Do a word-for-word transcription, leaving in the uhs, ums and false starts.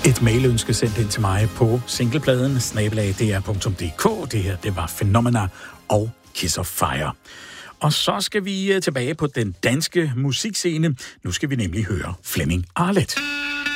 Et mailønske sendt ind til mig på singlepladen snabel-a d r punktum d k. Det her, det var Phenomena og Kiss of Fire. Og så skal vi tilbage på den danske musikscene. Nu skal vi nemlig høre Flemming Arlet.